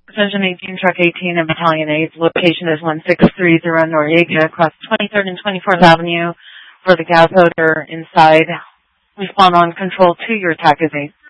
Attention 18, Truck 18 and Battalion 8. Location is 1630 Noriega, across 23rd and 24th Avenue for the gas odor inside. Respond on control 2. Your attack is 8.